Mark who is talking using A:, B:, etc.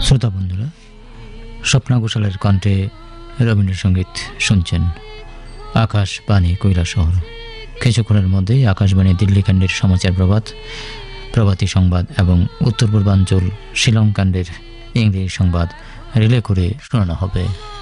A: শ্রোতা বন্ধুরা, স্বপ্না ঘোষালের কণ্ঠে রবীন্দ্রসঙ্গীত শুনছেন। আকাশবাণী কৈলাসহর। কিছুক্ষণের মধ্যেই আকাশবাণী দিল্লি কাণ্ডের সমাচার প্রভাতী সংবাদ এবং উত্তর পূর্বাঞ্চল শিলং কাণ্ডের ইংরেজি সংবাদ রিলে করে শোনানো হবে।